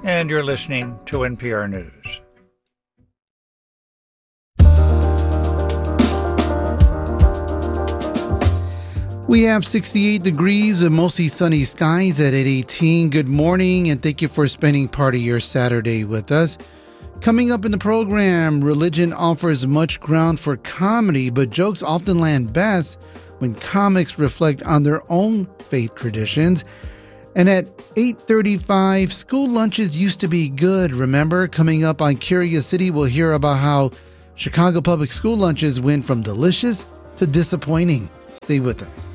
and you're listening to NPR News. We have 68 degrees and mostly sunny skies at 8:18. Good morning, and thank you for spending part of your Saturday with us. Coming up in the program, religion offers much ground for comedy, but jokes often land best when comics reflect on their own faith traditions. And at 8:35, school lunches used to be good, remember? Coming up on Curious City, we'll hear about how Chicago public school lunches went from delicious to disappointing. Stay with us.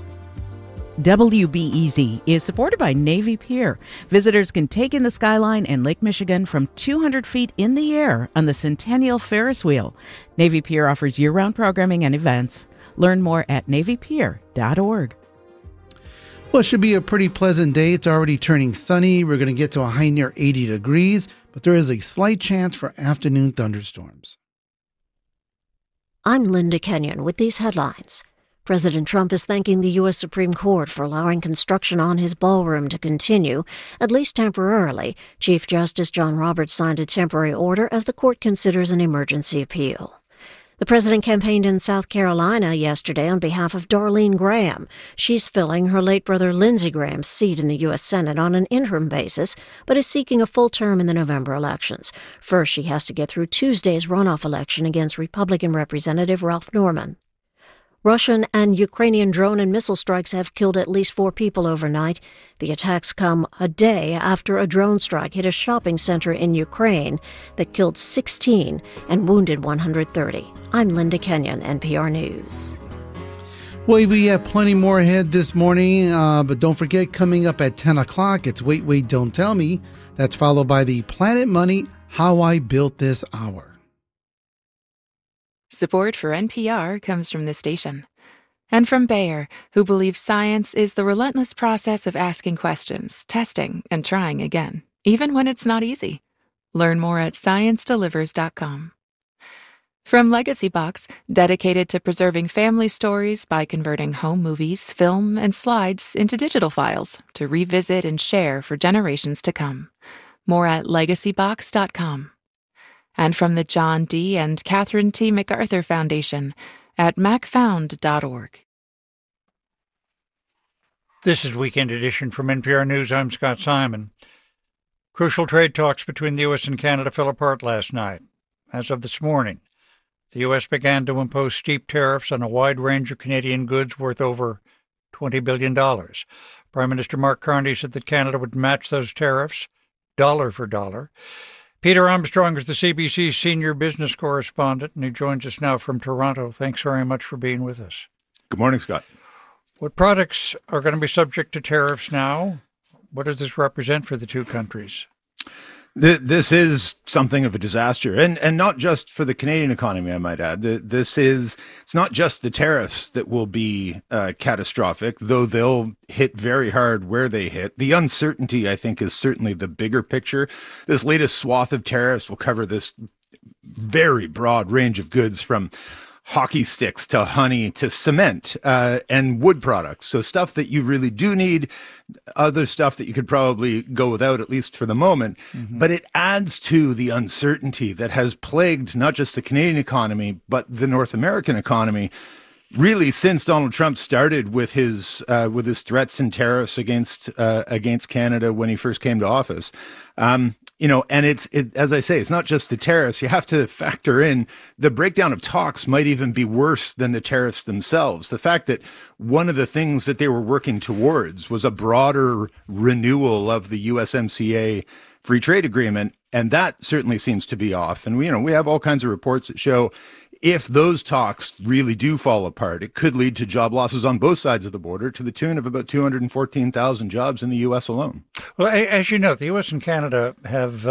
WBEZ is supported by Navy Pier. Visitors can take in the skyline and Lake Michigan from 200 feet in the air on the Centennial Ferris Wheel. Navy Pier offers year-round programming and events. Learn more at NavyPier.org. Well, it should be a pretty pleasant day. It's already turning sunny. We're going to get to a high near 80 degrees, but there is a slight chance for afternoon thunderstorms. I'm Linda Kenyon with these headlines. President Trump is thanking the U.S. Supreme Court for allowing construction on his ballroom to continue, at least temporarily. Chief Justice John Roberts signed a temporary order as the court considers an emergency appeal. The president campaigned in South Carolina yesterday on behalf of Darlene Graham. She's filling her late brother Lindsey Graham's seat in the U.S. Senate on an interim basis, but is seeking a full term in the November elections. First, she has to get through Tuesday's runoff election against Republican Representative Ralph Norman. Russian and Ukrainian drone and missile strikes have killed at least 4 people overnight. The attacks come a day after a drone strike hit a shopping center in Ukraine that killed 16 and wounded 130. I'm Linda Kenyon, NPR News. Well, we have plenty more ahead this morning, but don't forget, coming up at 10 o'clock, it's Wait, Wait, Don't Tell Me. That's followed by the Planet Money, How I Built This Hour. Support for NPR comes from this station. And from Bayer, who believes science is the relentless process of asking questions, testing, and trying again, even when it's not easy. Learn more at ScienceDelivers.com. From Legacy Box, dedicated to preserving family stories by converting home movies, film, and slides into digital files to revisit and share for generations to come. More at LegacyBox.com. And from the John D. and Catherine T. MacArthur Foundation at macfound.org. This is Weekend Edition from NPR News. I'm Scott Simon. Crucial trade talks between the U.S. and Canada fell apart last night. As of this morning, the U.S. began to impose steep tariffs on a wide range of Canadian goods worth over $20 billion. Prime Minister Mark Carney said that Canada would match those tariffs dollar for dollar. Peter Armstrong is the CBC's senior business correspondent, and he joins us now from Toronto. Thanks very much for being with us. Good morning, Scott. What products are going to be subject to tariffs now? What does this represent for the two countries? This is something of a disaster, and not just for the Canadian economy, I might add. It's not just the tariffs that will be catastrophic, though they'll hit very hard where they hit. The uncertainty, I think, is certainly the bigger picture. This latest swath of tariffs will cover this very broad range of goods, from hockey sticks to honey to cement and wood products. So stuff that you really do need, other stuff that you could probably go without, at least for the moment. Mm-hmm. But it adds to the uncertainty that has plagued not just the Canadian economy, but the North American economy, really since Donald Trump started with his threats and tariffs against Canada when he first came to office. And as I say, it's not just the tariffs. You have to factor in the breakdown of talks might even be worse than the tariffs themselves. The fact that one of the things that they were working towards was a broader renewal of the USMCA free trade agreement, and that certainly seems to be off. And we have all kinds of reports that show if those talks really do fall apart, it could lead to job losses on both sides of the border to the tune of about 214,000 jobs in the U.S. alone. Well, as you know, the U.S. and Canada have,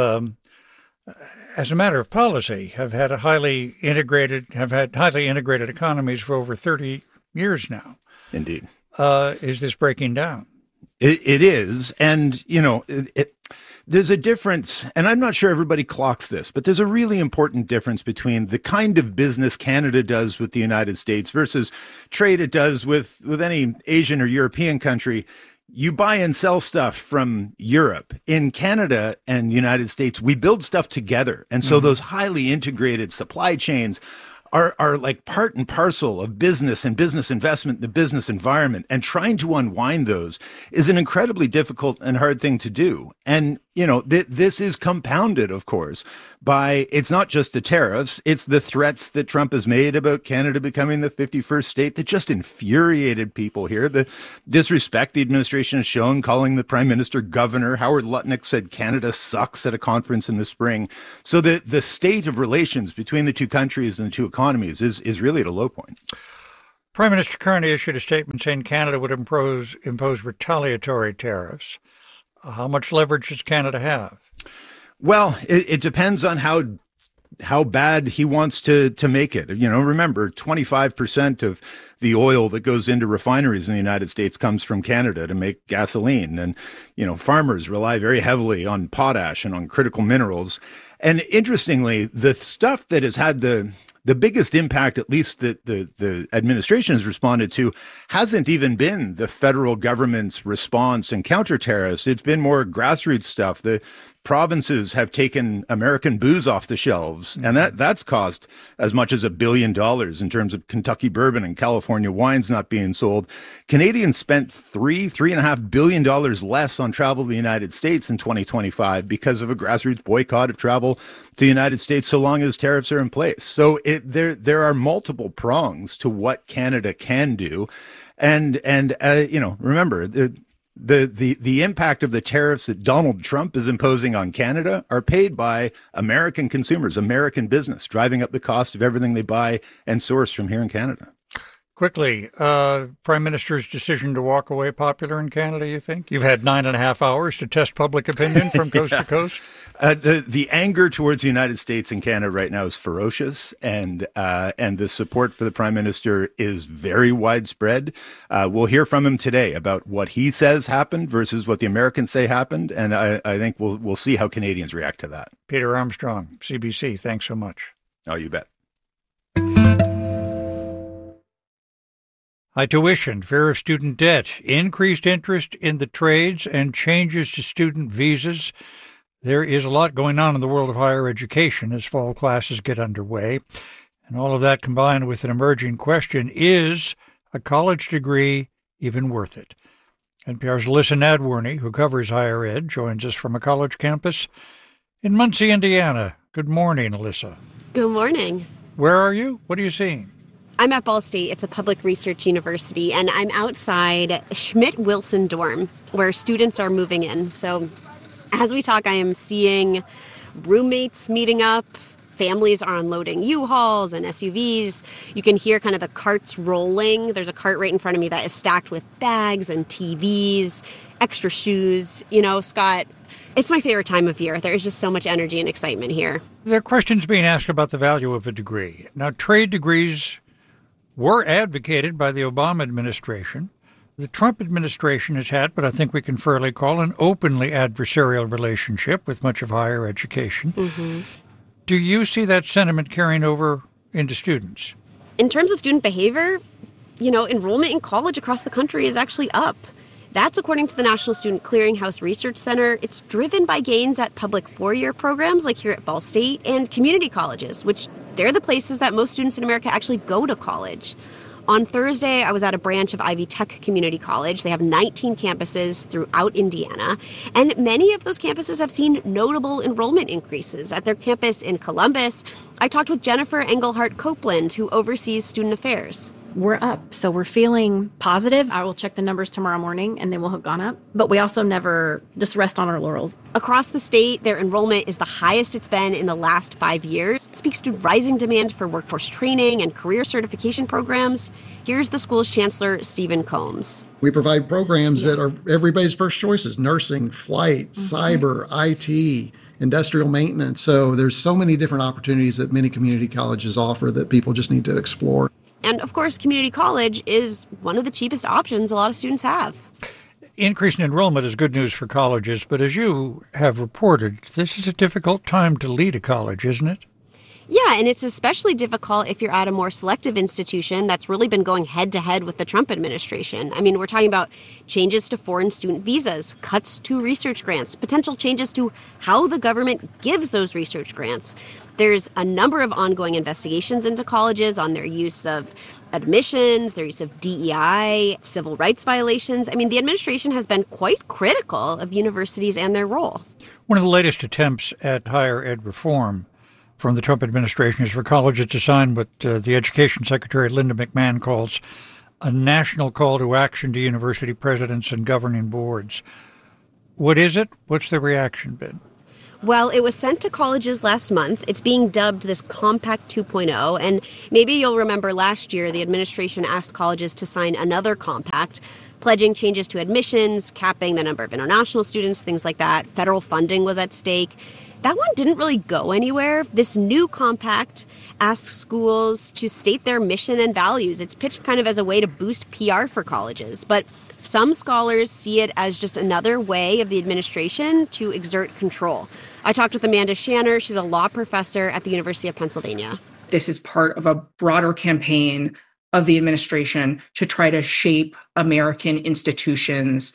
as a matter of policy, have had highly integrated economies for over 30 years now. Indeed. Is this breaking down? It is. And, there's a difference, and I'm not sure everybody clocks this, but there's a really important difference between the kind of business Canada does with the United States versus trade it does with any Asian or European country. you buy and sell stuff from Europe. In Canada and the United States, we build stuff together. And so those highly integrated supply chains are like part and parcel of business and business investment, the business environment, and trying to unwind those is an incredibly difficult and hard thing to do. And, you know, this is compounded, of course, by, it's not just the tariffs, it's the threats that Trump has made about Canada becoming the 51st state that just infuriated people here. The disrespect the administration has shown, calling the prime minister governor. Howard Lutnick said Canada sucks at a conference in the spring. So the state of relations between the two countries and the two economies is really at a low point. Prime Minister Carney issued a statement saying Canada would impose retaliatory tariffs. How much leverage does Canada have? Well, it depends on how bad he wants to make it. You know, remember, 25% of the oil that goes into refineries in the United States comes from Canada to make gasoline. And, you know, farmers rely very heavily on potash and on critical minerals. And interestingly, the stuff that has had the biggest impact, at least that the administration has responded to, hasn't even been the federal government's response and counter tariffs. It's been more grassroots stuff. The provinces have taken American booze off the shelves, and that's cost as much as $1 billion in terms of Kentucky bourbon and California wines not being sold. Canadians spent $3.5 billion less on travel to the United States in 2025 because of a grassroots boycott of travel to the United States so long as tariffs are in place. So there are multiple prongs to what Canada can do. And you know, remember, the impact of the tariffs that Donald Trump is imposing on Canada are paid by American consumers, American business, driving up the cost of everything they buy and source from here in Canada. Quickly, Prime Minister's decision to walk away popular in Canada, you think? You've had 9.5 hours to test public opinion from coast to coast? The anger towards the United States and Canada right now is ferocious, and the support for the Prime Minister is very widespread. We'll hear from him today about what he says happened versus what the Americans say happened, and I think we'll see how Canadians react to that. Peter Armstrong, CBC, thanks so much. Oh, you bet. High tuition, fear of student debt, increased interest in the trades, and changes to student visas. There is a lot going on in the world of higher education as fall classes get underway. And all of that combined with an emerging question, is a college degree even worth it? NPR's Alyssa Nadworny, who covers higher ed, joins us from a college campus in Muncie, Indiana. Good morning, Alyssa. Good morning. Where are you? What are you seeing? I'm at Ball State. It's a public research university, and I'm outside Schmidt-Wilson dorm, where students are moving in. So as we talk, I am seeing roommates meeting up. Families are unloading U-Hauls and SUVs. You can hear kind of the carts rolling. There's a cart right in front of me that is stacked with bags and TVs, extra shoes. You know, Scott, it's my favorite time of year. There is just so much energy and excitement here. There are questions being asked about the value of a degree. Now, trade degrees were advocated by the Obama administration. The Trump administration has had what I think we can fairly call an openly adversarial relationship with much of higher education. Mm-hmm. Do you see that sentiment carrying over into students? In terms of student behavior, you know, enrollment in college across the country is actually up. That's according to the National Student Clearinghouse Research Center. It's driven by gains at public four-year programs like here at Ball State and community colleges, which they're the places that most students in America actually go to college. On Thursday, I was at a branch of Ivy Tech Community College. They have 19 campuses throughout Indiana, and many of those campuses have seen notable enrollment increases. At their campus in Columbus, I talked with Jennifer Engelhardt Copeland, who oversees student affairs. We're up, so we're feeling positive. I will check the numbers tomorrow morning, and they will have gone up. But we also never just rest on our laurels. Across the state, their enrollment is the highest it's been in the last 5 years. It speaks to rising demand for workforce training and career certification programs. Here's the school's chancellor, Stephen Combs. We provide programs that are everybody's first choices: nursing, flight, cyber, IT, industrial maintenance. So there's so many different opportunities that many community colleges offer that people just need to explore. And of course, community college is one of the cheapest options a lot of students have. Increase in enrollment is good news for colleges, but as you have reported, this is a difficult time to lead a college, isn't it? Yeah, and it's especially difficult if you're at a more selective institution that's really been going head-to-head with the Trump administration. I mean, we're talking about changes to foreign student visas, cuts to research grants, potential changes to how the government gives those research grants. There's a number of ongoing investigations into colleges on their use of admissions, their use of DEI, civil rights violations. I mean, the administration has been quite critical of universities and their role. One of the latest attempts at higher ed reform from the Trump administration is for colleges to sign what the Education Secretary Linda McMahon calls a national call to action to university presidents and governing boards. What is it? What's the reaction been? Well, it was sent to colleges last month. It's being dubbed this Compact 2.0. And maybe you'll remember last year, the administration asked colleges to sign another compact, pledging changes to admissions, capping the number of international students, things like that. Federal funding was at stake. That one didn't really go anywhere. This new compact asks schools to state their mission and values. It's pitched kind of as a way to boost PR for colleges. But some scholars see it as just another way of the administration to exert control. I talked with Amanda Shanner. She's a law professor at the University of Pennsylvania. This is part of a broader campaign of the administration to try to shape American institutions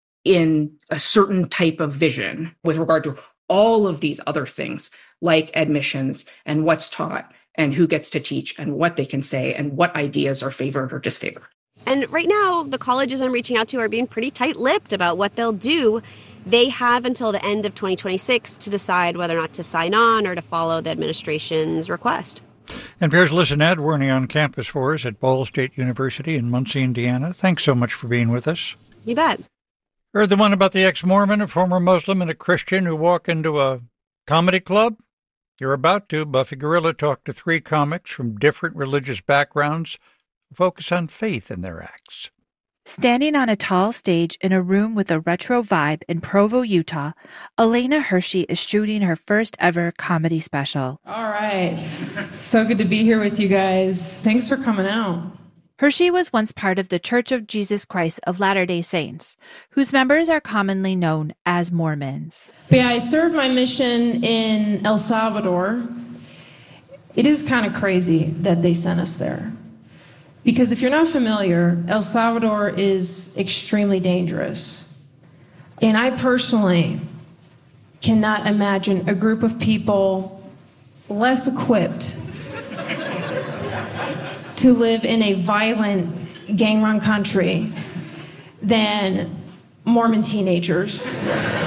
in a certain type of vision with regard to all of these other things like admissions and what's taught and who gets to teach and what they can say and what ideas are favored or disfavored. And right now, the colleges I'm reaching out to are being pretty tight-lipped about what they'll do. They have until the end of 2026 to decide whether or not to sign on or to follow the administration's request. NPR's Alyssa Nadworny on campus for us at Ball State University in Muncie, Indiana. Thanks so much for being with us. You bet. Heard the one about the ex-Mormon, a former Muslim, and a Christian who walk into a comedy club? You're about to. Buffy Gorilla talked to three comics from different religious backgrounds who focus on faith in their acts. Standing on a tall stage in a room with a retro vibe in Provo, Utah, Elena Hershey is shooting her first ever comedy special. All right. So good to be here with you guys. Thanks for coming out. Hershey was once part of the Church of Jesus Christ of Latter-day Saints, whose members are commonly known as Mormons. But yeah, I served my mission in El Salvador. It is kind of crazy that they sent us there. Because if you're not familiar, El Salvador is extremely dangerous. And I personally cannot imagine a group of people less equipped to live in a violent, gang-run country than Mormon teenagers.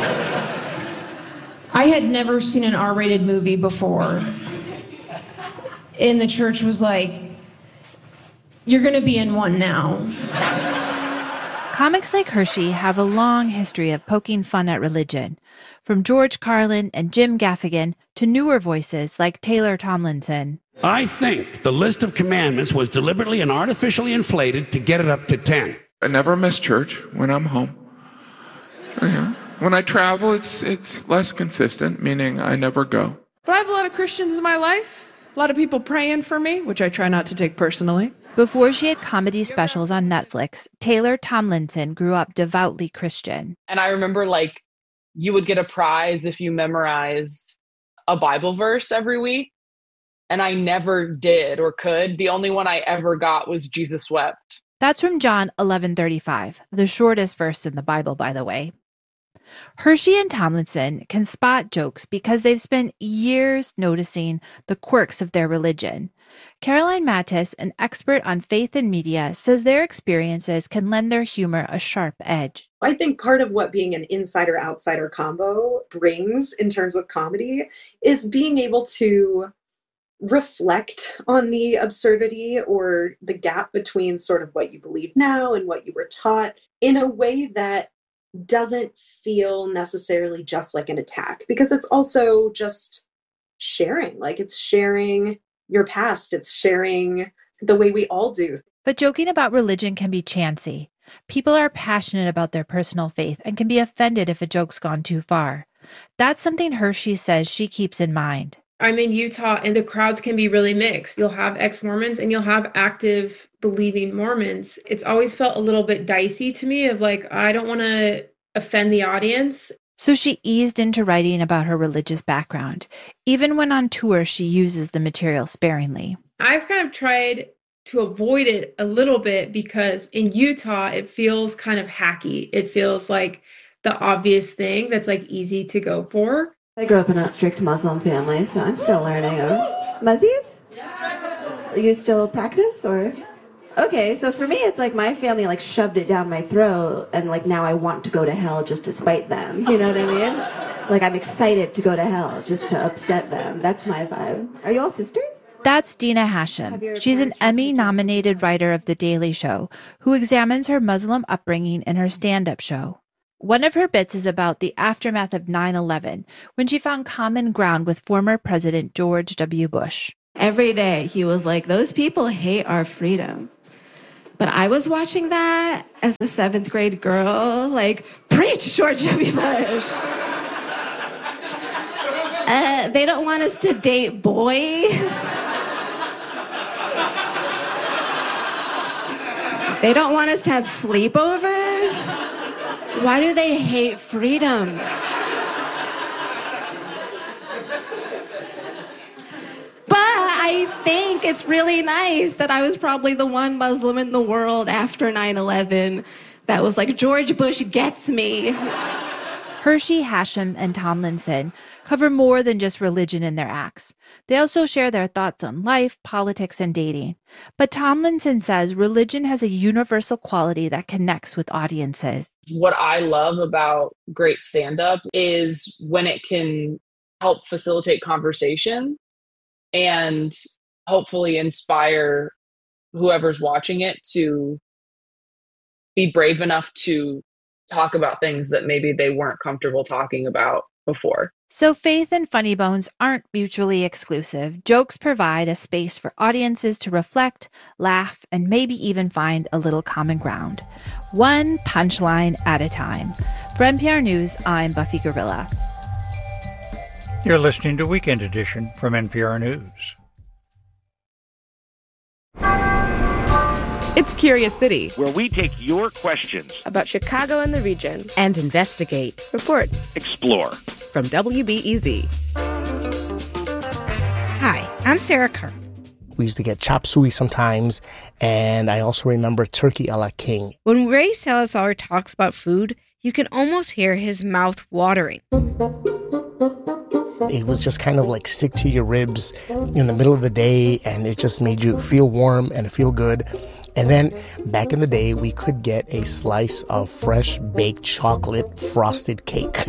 I had never seen an R-rated movie before. And the church was like, you're going to be in one now. Comics like Hershey have a long history of poking fun at religion, from George Carlin and Jim Gaffigan to newer voices like Taylor Tomlinson. I think the list of commandments was deliberately and artificially inflated to get it up to 10. I never miss church when I'm home. Yeah. When I travel, it's less consistent, meaning I never go. But I have a lot of Christians in my life, a lot of people praying for me, which I try not to take personally. Before she had comedy specials on Netflix, Taylor Tomlinson grew up devoutly Christian. And I remember, you would get a prize if you memorized a Bible verse every week. And I never did or could. The only one I ever got was Jesus wept. That's from John 11:35, the shortest verse in the Bible, by the way. Hershey and Tomlinson can spot jokes because they've spent years noticing the quirks of their religion. Caroline Mattis, an expert on faith and media, says their experiences can lend their humor a sharp edge. I think part of what being an insider-outsider combo brings in terms of comedy is being able to reflect on the absurdity or the gap between sort of what you believe now and what you were taught in a way that doesn't feel necessarily just like an attack, because it's also just sharing. It's sharing your past. It's sharing the way we all do. But joking about religion can be chancy. People are passionate about their personal faith and can be offended if a joke's gone too far. That's something Hershey says she keeps in mind. I'm in Utah and the crowds can be really mixed. You'll have ex-Mormons and you'll have active believing Mormons. It's always felt a little bit dicey to me of I don't want to offend the audience. So she eased into writing about her religious background. Even when on tour, she uses the material sparingly. I've kind of tried to avoid it a little bit because in Utah, it feels kind of hacky. It feels like the obvious thing that's like easy to go for. I grew up in a strict Muslim family, so I'm still learning. Muzzies? You still practice or? Okay, so for me, it's like my family like shoved it down my throat, and like now I want to go to hell just to spite them. You know what I mean? Like I'm excited to go to hell just to upset them. That's my vibe. Are you all sisters? That's Dina Hashem. She's an Emmy-nominated writer of The Daily Show who examines her Muslim upbringing in her stand-up show. One of her bits is about the aftermath of 9/11, when she found common ground with former President George W. Bush. Every day he was like, those people hate our freedom. But I was watching that as a 7th grade girl, like, preach, George W. Bush. They don't want us to date boys. They don't want us to have sleepovers. Why do they hate freedom? But I think it's really nice that I was probably the one Muslim in the world after 9/11 that was like, George Bush gets me. Hershey, Hashem, and Tomlinson cover more than just religion in their acts. They also share their thoughts on life, politics, and dating. But Tomlinson says religion has a universal quality that connects with audiences. What I love about great stand-up is when it can help facilitate conversation and hopefully inspire whoever's watching it to be brave enough to talk about things that maybe they weren't comfortable talking about before. So faith and funny bones aren't mutually exclusive. Jokes provide a space for audiences to reflect, laugh, and maybe even find a little common ground. One punchline at a time. For NPR News, I'm Buffy Gorilla. You're listening to Weekend Edition from NPR News. It's Curious City, where we take your questions about Chicago and the region and investigate, report, explore. From WBEZ. Hi, I'm Sarah Kerr. We used to get chop suey sometimes, and I also remember turkey a la king. When Ray Salazar talks about food, you can almost hear his mouth watering. It was just kind of like stick to your ribs in the middle of the day, and it just made you feel warm and feel good. And then back in the day, we could get a slice of fresh baked chocolate frosted cake.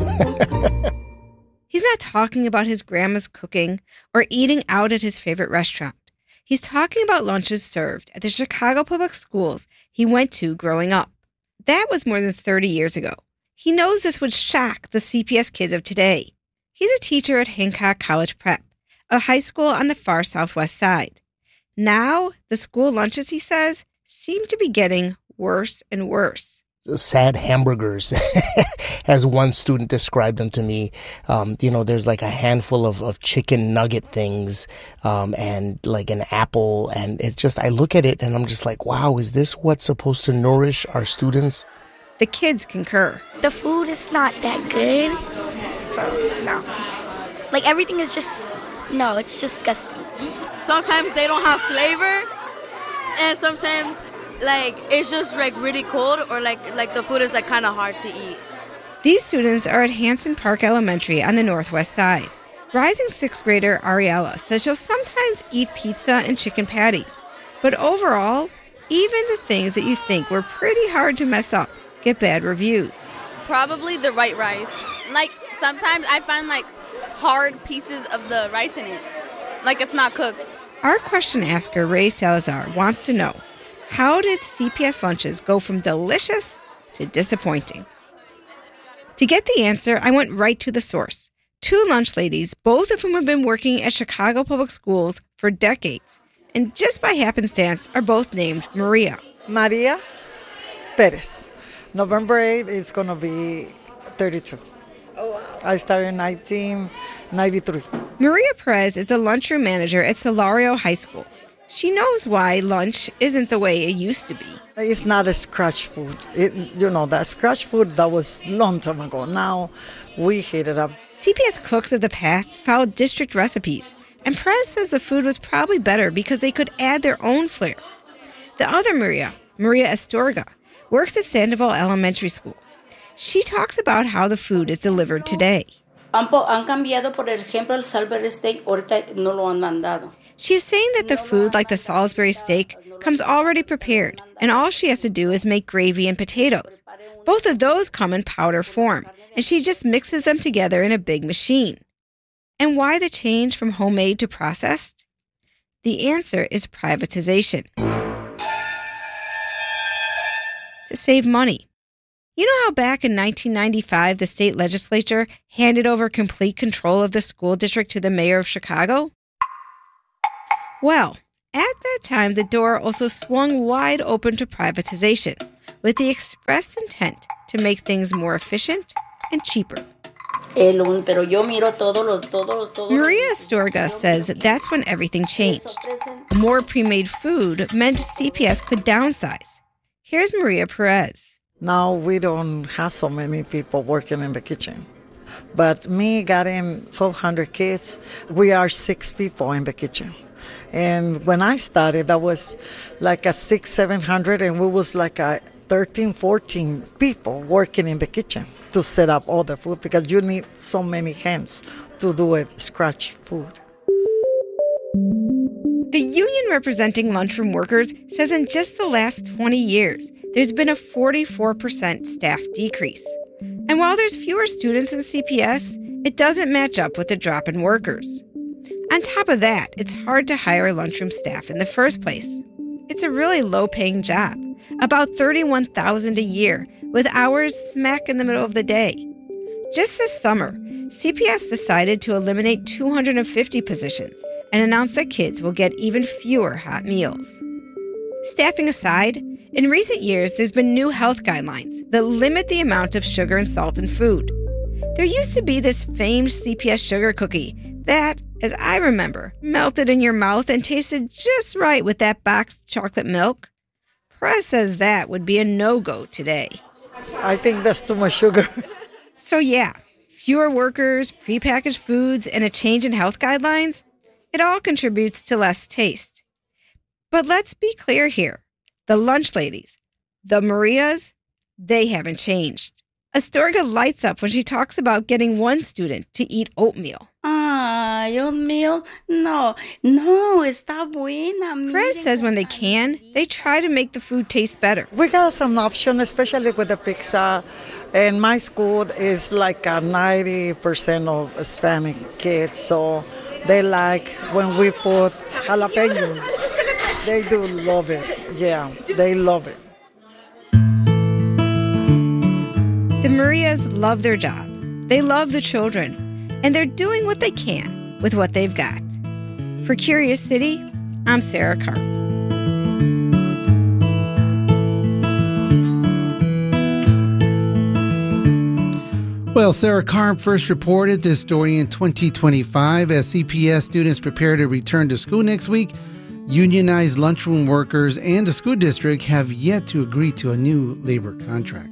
He's not talking about his grandma's cooking or eating out at his favorite restaurant. He's talking about lunches served at the Chicago Public Schools he went to growing up. That was more than 30 years ago. He knows this would shock the CPS kids of today. He's a teacher at Hancock College Prep, a high school on the far southwest side. Now, the school lunches, he says, seem to be getting worse and worse. Sad hamburgers, as one student described them to me. There's like a handful of chicken nugget things and like an apple. And it just, I look at it and I'm just like, wow, is this what's supposed to nourish our students? The kids concur. The food is not that good. So, no. Like, everything is just, no, it's disgusting. Sometimes they don't have flavor, and sometimes, like, it's just, like, really cold, or, like the food is, like, kind of hard to eat. These students are at Hanson Park Elementary on the northwest side. Rising 6th grader Ariella says she'll sometimes eat pizza and chicken patties. But overall, even the things that you think were pretty hard to mess up get bad reviews. Probably the white rice. Like, sometimes I find, like, hard pieces of the rice in it. Like, it's not cooked. Our question asker, Ray Salazar, wants to know, how did CPS lunches go from delicious to disappointing? To get the answer, I went right to the source. 2 lunch ladies, both of whom have been working at Chicago Public Schools for decades, and just by happenstance are both named Maria. Maria Perez. November 8th is going to be 32. Oh, wow. I started in 1993. Maria Perez is the lunchroom manager at Solario High School. She knows why lunch isn't the way it used to be. It's not a scratch food. That scratch food, that was long time ago. Now we heat it up. CPS cooks of the past followed district recipes, and Perez says the food was probably better because they could add their own flair. The other Maria Astorga, works at Sandoval Elementary School. She talks about how the food is delivered today. Han cambiado, por ejemplo, el Salisbury steak, ahorita no lo han mandado. She's saying that the food, like the Salisbury steak, comes already prepared, and all she has to do is make gravy and potatoes. Both of those come in powder form, and she just mixes them together in a big machine. And why the change from homemade to processed? The answer is privatization. To save money. You know how back in 1995 the state legislature handed over complete control of the school district to the mayor of Chicago? Well, at that time the door also swung wide open to privatization, with the expressed intent to make things more efficient and cheaper. Maria Astorga says that's when everything changed. More pre-made food meant CPS could downsize. Here's Maria Perez. Now we don't have so many people working in the kitchen. But me getting 1,200 kids, we are 6 people in the kitchen. And when I started, that was like a 600-700, and we was like a 13-14 people working in the kitchen to set up all the food, because you need so many hands to do it, scratch food. The union representing lunchroom workers says in just the last 20 years, there's been a 44% staff decrease. And while there's fewer students in CPS, it doesn't match up with the drop in workers. On top of that, it's hard to hire lunchroom staff in the first place. It's a really low-paying job, about $31,000 a year, with hours smack in the middle of the day. Just this summer, CPS decided to eliminate 250 positions and announced that kids will get even fewer hot meals. Staffing aside, in recent years, there's been new health guidelines that limit the amount of sugar and salt in food. There used to be this famed CPS sugar cookie that, as I remember, melted in your mouth and tasted just right with that boxed chocolate milk. Perez says that would be a no-go today. I think that's too much sugar. So yeah, fewer workers, prepackaged foods, and a change in health guidelines, it all contributes to less taste. But let's be clear here. The lunch ladies, the Marias, they haven't changed. Astorga lights up when she talks about getting one student to eat oatmeal. Oatmeal? No, está buena. Perez says when they can, they try to make the food taste better. We got some options, especially with the pizza. And my school is like a 90% of Hispanic kids, so they like when we put jalapenos. They do love it. Yeah, they love it. The Marias love their job. They love the children. And they're doing what they can with what they've got. For Curious City, I'm Sarah Karp. Well, Sarah Karp first reported this story in 2025 as CPS students prepare to return to school next week. Unionized lunchroom workers and the school district have yet to agree to a new labor contract.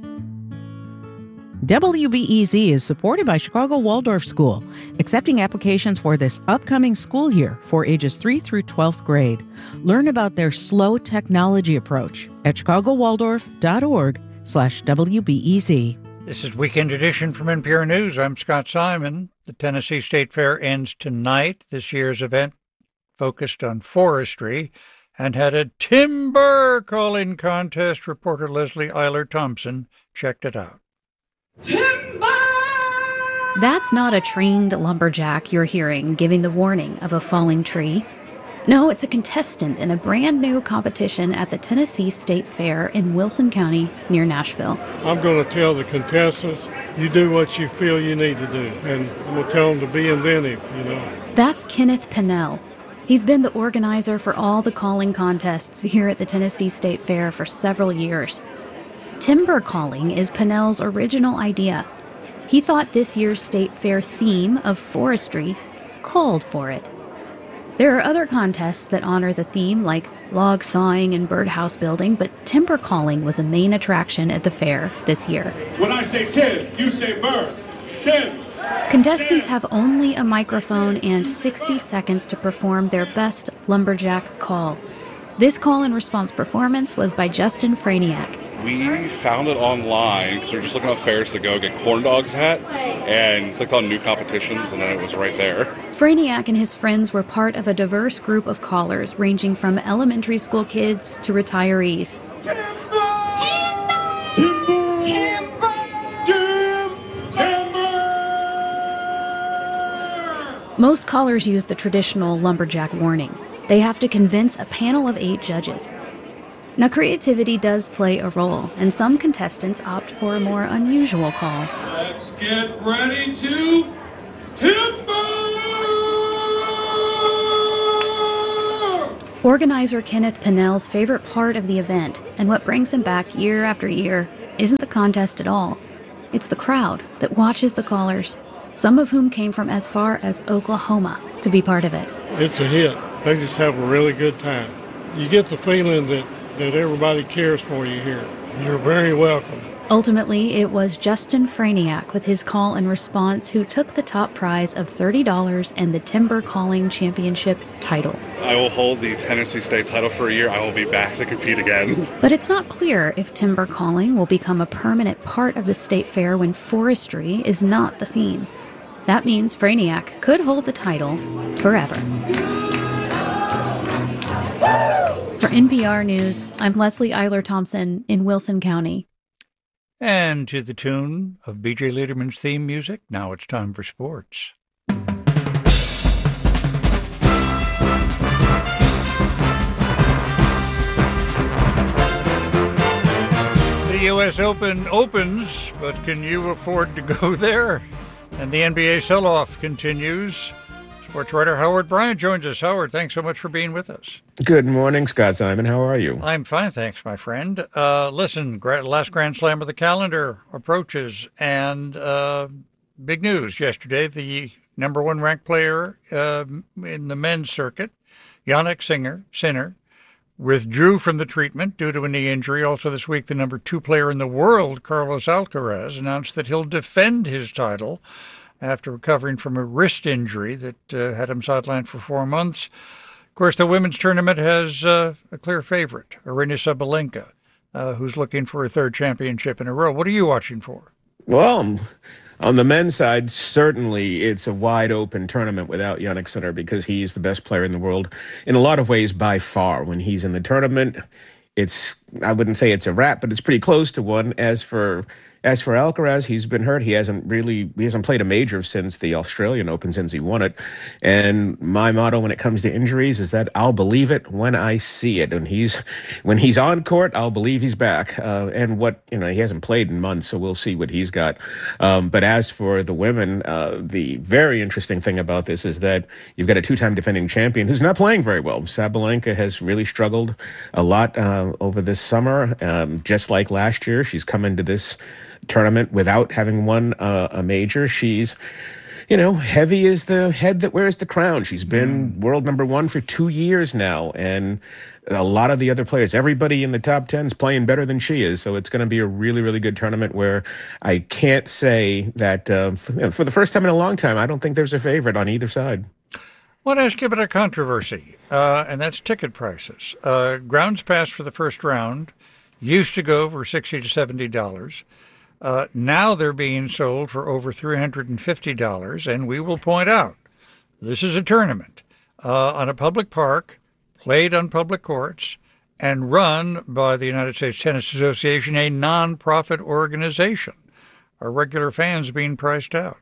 WBEZ is supported by Chicago Waldorf School, accepting applications for this upcoming school year for ages 3 through 12th grade. Learn about their slow technology approach at chicagowaldorf.org/WBEZ. This is Weekend Edition from NPR News. I'm Scott Simon. The Tennessee State Fair ends tonight. This year's event focused on forestry and had a timber calling contest. Reporter Leslie Eiler Thompson checked it out. Timber! That's not a trained lumberjack you're hearing giving the warning of a falling tree. No, it's a contestant in a brand new competition at the Tennessee State Fair in Wilson County near Nashville. I'm going to tell the contestants, you do what you feel you need to do. And I'm going to tell them to be inventive, That's Kenneth Pennell. He's been the organizer for all the calling contests here at the Tennessee State Fair for several years. Timber calling is Pennell's original idea. He thought this year's State Fair theme of forestry called for it. There are other contests that honor the theme, like log sawing and birdhouse building, but timber calling was a main attraction at the fair this year. When I say Tim, you say bird. Tim! Contestants have only a microphone and 60 seconds to perform their best lumberjack call. This call and response performance was by Justin Franiak. We found it online because we were just looking at fairs to go get corn dogs hat and clicked on new competitions, and then it was right there. Franiak and his friends were part of a diverse group of callers ranging from elementary school kids to retirees. Most callers use the traditional lumberjack warning. They have to convince a panel of 8 judges. Now, creativity does play a role, and some contestants opt for a more unusual call. Let's get ready to timber! Organizer Kenneth Pinnell's favorite part of the event, and what brings him back year after year, isn't the contest at all. It's the crowd that watches the callers, some of whom came from as far as Oklahoma to be part of it. It's a hit. They just have a really good time. You get the feeling that everybody cares for you here. You're very welcome. Ultimately, it was Justin Franiak with his call and response who took the top prize of $30 and the Timber Calling Championship title. I will hold the Tennessee State title for a year. I will be back to compete again. But it's not clear if timber calling will become a permanent part of the state fair when forestry is not the theme. That means Franiak could hold the title forever. For NPR News, I'm Leslie Eiler Thompson in Wilson County. And to the tune of B.J. Lederman's theme music, now it's time for sports. The U.S. Open opens, but can you afford to go there? And the NBA sell-off continues. Sports writer Howard Bryant joins us. Howard, thanks so much for being with us. Good morning, Scott Simon. How are you? I'm fine, thanks, my friend. Listen, last Grand Slam of the calendar approaches, and big news yesterday. The number 1 ranked player in the men's circuit, Jannik Sinner, withdrew from the treatment due to a knee injury. Also this week, the number 2 player in the world, Carlos Alcaraz, announced that he'll defend his title after recovering from a wrist injury that had him sidelined for 4 months. Of course, the women's tournament has a clear favorite, Aryna Sabalenka, who's looking for a 3rd championship in a row. What are you watching for? Well, on the men's side, certainly it's a wide-open tournament without Jannik Sinner because he's the best player in the world in a lot of ways by far. When he's in the tournament, I wouldn't say it's a wrap, but it's pretty close to one. As for Alcaraz, he's been hurt. He hasn't played a major since the Australian Open, since he won it. And my motto when it comes to injuries is that I'll believe it when I see it. And when he's on court, I'll believe he's back. And he hasn't played in months, so we'll see what he's got. But as for the women, the very interesting thing about this is that you've got a 2-time defending champion who's not playing very well. Sabalenka has really struggled a lot over this summer. Just like last year, she's come into this tournament without having won a major. She's, heavy is the head that wears the crown. She's been world number 1 for 2 years now, and a lot of the other players, everybody in the top 10 is playing better than she is. So it's going to be a really, really good tournament where I can't say that for the first time in a long time, I don't think there's a favorite on either side. I want to ask you about a controversy, and that's ticket prices. Grounds pass for the first round used to go for $60 to $70. Now they're being sold for over $350, and we will point out, this is a tournament on a public park, played on public courts, and run by the United States Tennis Association, a non-profit organization. Are regular fans being priced out?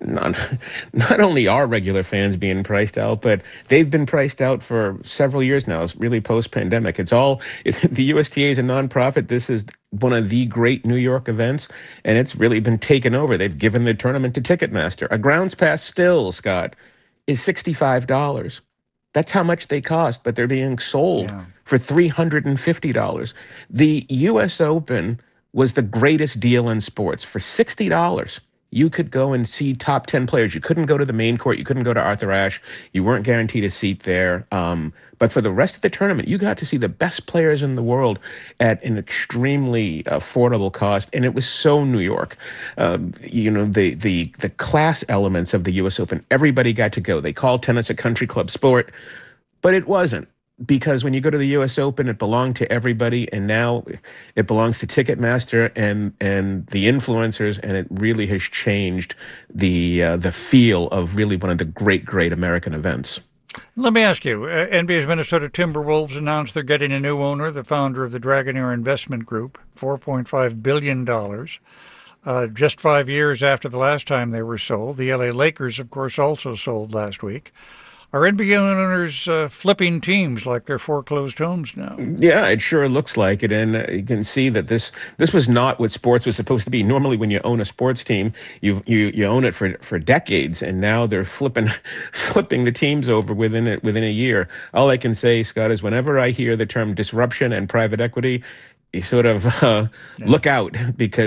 Not only are regular fans being priced out, but they've been priced out for several years now. It's really post-pandemic. The USTA is a nonprofit. This is one of the great New York events, and it's really been taken over. They've given the tournament to Ticketmaster. A grounds pass still, Scott, is $65. That's how much they cost, but they're being sold for $350. The U.S. Open was the greatest deal in sports. For $60, you could go and see top 10 players. You couldn't go to the main court. You couldn't go to Arthur Ashe. You weren't guaranteed a seat there. But for the rest of the tournament, you got to see the best players in the world at an extremely affordable cost. And it was so New York. The class elements of the U.S. Open, everybody got to go. They called tennis a country club sport, but it wasn't. Because when you go to the U.S. Open, it belonged to everybody, and now it belongs to Ticketmaster and the influencers, and it really has changed the feel of really one of the great American events. Let me ask you, NBA's Minnesota Timberwolves announced they're getting a new owner, the founder of the Dragonair Investment Group, $4.5 billion. Just 5 years after the last time they were sold. The LA Lakers, of course, also sold last week. Are NBA owners flipping teams like they're foreclosed homes now? Yeah, it sure looks like it. And you can see that this was not what sports was supposed to be. Normally, when you own a sports team, you own it for decades. And now they're flipping the teams over within a year. All I can say, Scott, is whenever I hear the term disruption and private equity, you sort of look out, because